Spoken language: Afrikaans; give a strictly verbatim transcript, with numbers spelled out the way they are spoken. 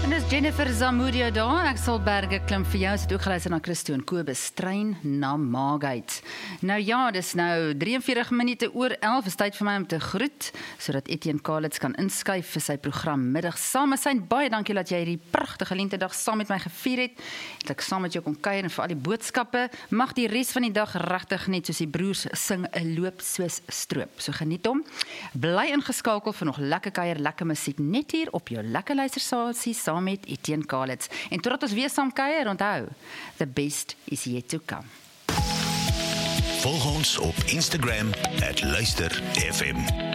En dis Jennifer Zamudio daar, ek sal berge klim vir jou, sit ook geluister na Christoon Kobus, trein na Maagheid. Nou ja, dis nou drie en veertig minute oor elf, is tyd vir my om te groet, sodat Etienne Kalitz kan inskuif vir sy program Middag Saam. Sy baie dankie dat jy hierdie pragtige lentedag saam met my gevier het, dat ek saam met jou kon kuier en vir al die boodskappe, mag die res van die dag regtig net soos die broers sing, 'n loop soos stroop. So geniet hom, bly ingeskakel vir nog lekker kuier, lekker musiek, net hier op jou lekker luisterstasie, saam met Etienne Kalitz. En totdat ons weer saam kuier, onthou, the best is yet to come. Volg ons op Instagram at Luister F M.